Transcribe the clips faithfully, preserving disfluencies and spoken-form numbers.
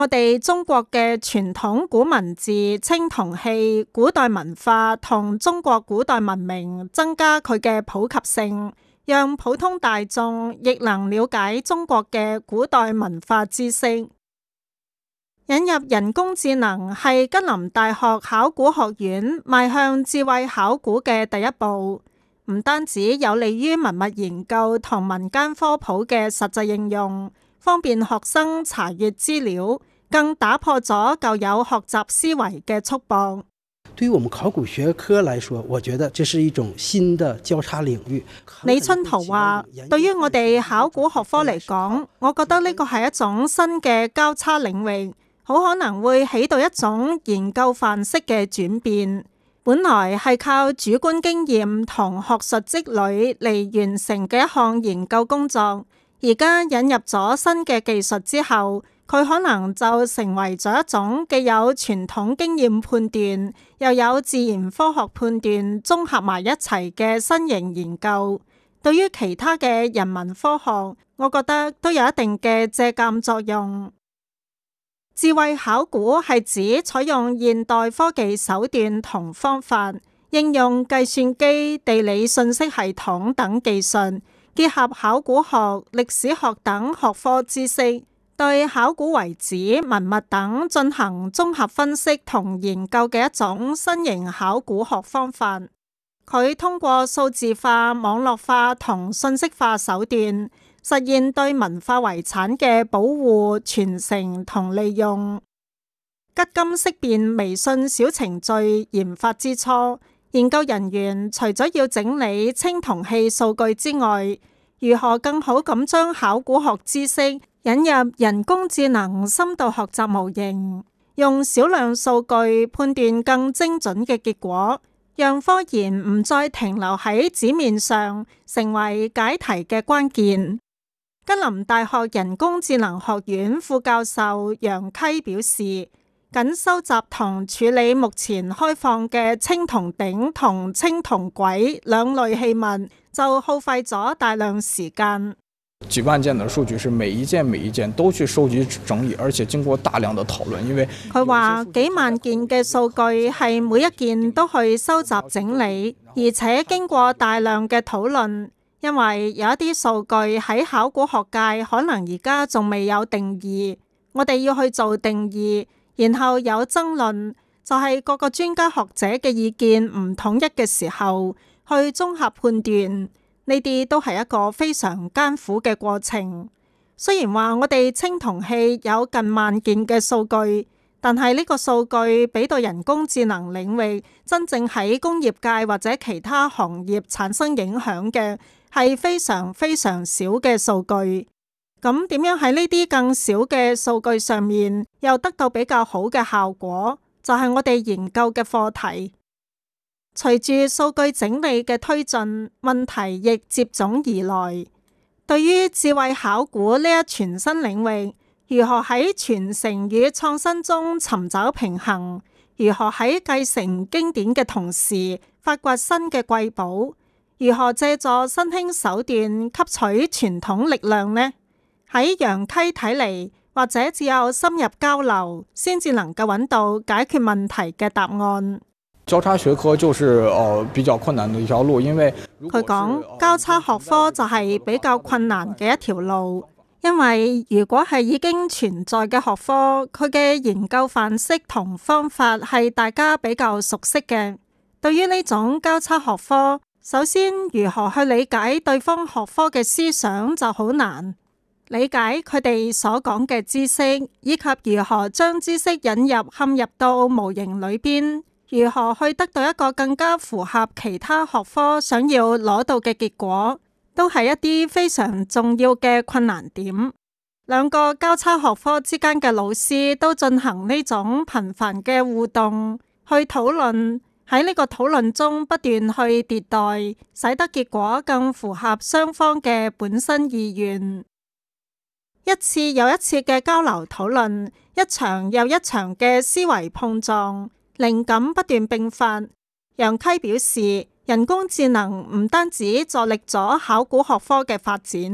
我哋中國嘅傳統古文字、青銅器、古代文化同中國古代文明，增加佢嘅普及性，讓普通大眾亦能了解中國嘅古代文化知識。引入人工智能係吉林大學考古學院邁向智慧考古嘅第一步，唔單止有利於文物研究同民間科普嘅實際應用，方便學生查閱資料，更打破咗舊有學習思維嘅束縛。 對於我們考古學科來說，我覺得這是一種新的交叉領域。 李春濤話：對於我哋考古學科嚟講，我覺得呢個係一種新嘅交叉領域，好可能會起到一種研究範式嘅轉變。本來係靠主觀經驗同學術積累嚟完成嘅一項研究工作，而家引入咗新嘅技術之後，佢可能就成為咗一種既有傳統經驗判斷，又有自然科學判斷綜合埋一齊嘅新型研究。對於其他嘅人文科學，我覺得都有一定嘅借鑑作用。智慧考古係指採用現代科技手段同方法，應用計算機、地理信息系統等技術，結合考古學、歷史學等學科知識，對考古遺址、文物等進行綜合分析同研究嘅一種新型考古學方法。佢通過數字化、網絡化同信息化手段，實現對文化遺產嘅保護、傳承同利用。吉金識別微信小程序研發之初，研究人員除咗要整理青銅器數據之外，如何更好咁將考古學知識引入人工智能深度學習模型，用少量數據判斷更精準嘅結果，讓科研唔再停留喺紙面上，成為解題嘅關鍵。吉林大學人工智能學院副教授楊溪表示，僅收集同處理目前開放嘅青銅鼎同青銅簋兩類器物，就耗費咗大量時間。 幾萬件的數據是每一件每一件都去收集整理，而且經過大量的討論。因為佢話幾萬件嘅數據係每一件都去收集整理，而且經過大量嘅討論。因為有一啲數據喺考古學界可能而家仲未有定義，我哋要去做定義，然後有爭論，就係各個專家學者嘅意見唔統一嘅時候，去綜合判斷，呢啲都係一個非常艱苦嘅過程。雖然話我哋青銅器有近萬件嘅數據，但係呢個數據俾到人工智能領域真正喺工業界或者其他行業產生影響嘅，係非常非常少嘅數據。咁點樣喺呢啲更少嘅數據上面又得到比較好嘅效果，就係我哋研究嘅課題。隨住數據整理嘅推進，問題亦接踵而來。對於智慧考古呢一全新領域，如何喺傳承與創新中尋找平衡？如何喺繼承經典嘅同時發掘新嘅瑰寶？如何借助新興手段吸取傳統力量呢？喺楊溪睇嚟，或者只有深入交流，先至能夠揾到解決問題嘅答案。 交叉學科就是呃比較困難的一條路，因為佢講交叉學科就係比較困難嘅一條路，因為如果係已經存在嘅學科，佢嘅研究範式同方法係大家比較熟悉嘅。對於呢種交叉學科，首先如何去理解對方學科嘅思想就好難，理解佢哋所講嘅知識，以及如何將知識引入嵌入到模型裏邊，如何去得到一個更加符合其他學科想要攞到嘅結果，都係一啲非常重要嘅困難點。兩個交叉學科之間嘅老師都進行呢種頻繁嘅互動，去討論。喺呢個討論中不斷去迭代，使得結果更符合雙方嘅本身意願。一次又一次嘅交流討論，一場又一場嘅思維碰撞，靈感不斷迸發。楊溪表示，人工智能唔單止助力咗考古學科嘅發展，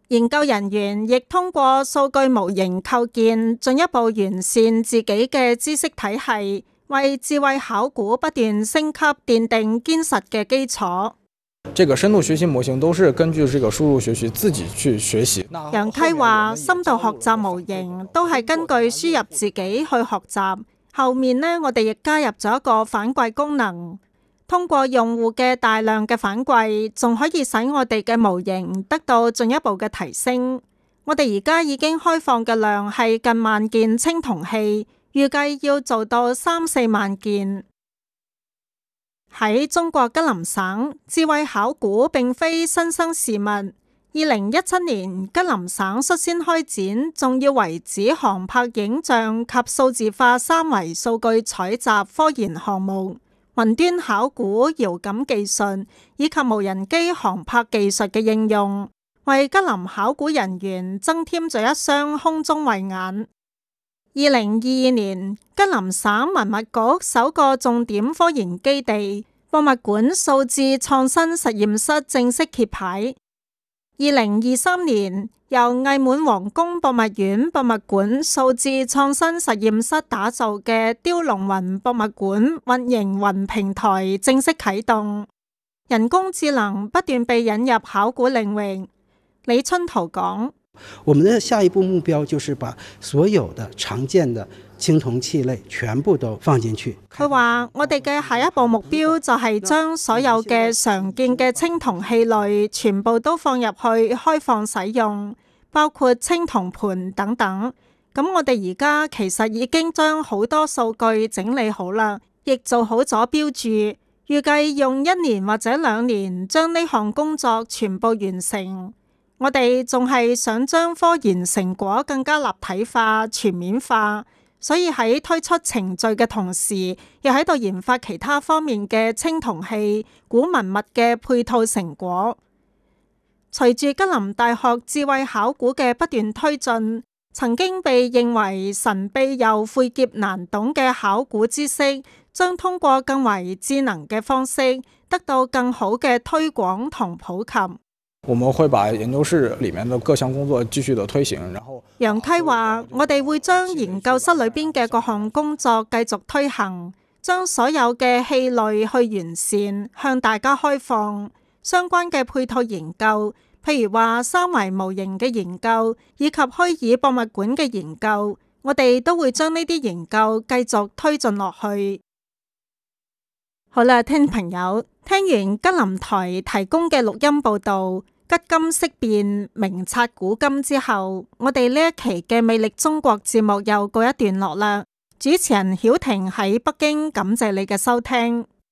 研究人員亦通過數據模型構建，進一步完善自己嘅知識體系，為智慧考古不斷升級奠定堅實嘅基礎。 這個深度學習模型都是根據這個輸入學習自己去學習。 楊溪話：深度學習模型都係根據輸入自己去學習，後面呢，我哋亦加入咗一個反饋功能。通過用戶嘅大量嘅反饋，仲可以使我哋嘅模型得到進一步嘅提升。我哋而家已經開放嘅量係近萬件青銅器，預計要做到三四萬件。喺中國吉林省，智慧考古並非新生事物。二零一七年，吉林省率先開展重要遺址航拍影像及數字化三維數據採集科研項目。雲端考古、遙感技術以及無人機航拍技術嘅應用，為吉林考古人員增添咗一雙空中慧眼。二零二二年，吉林省文物局首個重點科研基地博物館數字創新實驗室正式揭牌。二零二三年，由偽滿皇宮博物院博物館數字創新實驗室打造嘅雕龍雲博物館運營雲平台正式啟動，人工智能不斷被引入考古領域。李春圖講： 我們的下一步目標就是把所有的常見的青銅器類全部都放進去。 佢話：我哋嘅下一步目標就係將所有嘅常見嘅青銅器類全部都放入去開放使用，包括青銅盤等等。咁我哋而家其實已經將好多數據整理好啦，亦做好咗標註，預計用一年或者兩年將呢項工作全部完成。我哋仲係想將科研成果更加立體化、全面化，所以喺推出程序嘅同時，亦喺度研發其他方面嘅青銅器、古文物嘅配套成果。隨住吉林大學智慧考古嘅不斷推進，曾經被認為神秘又晦澀難懂嘅考古知識，將通過更為智能嘅方式，得到更好嘅推廣同普及。 我們會把研究室裏面的各項工作繼續的推行，然後楊溪話：我哋會將研究室裏邊嘅各項工作繼續推行，將所有嘅器類去完善，向大家開放相關嘅配套研究，譬如話三維模型嘅研究以及虛擬博物館嘅研究，我哋都會將呢啲研究繼續推進落去。好啦，聽朋友，聽完吉林台提供嘅錄音報道，吉今色變，明察古今之後，我哋呢一期嘅魅力中國節目又告一段落啦。主持人曉婷喺北京，感謝你嘅收聽。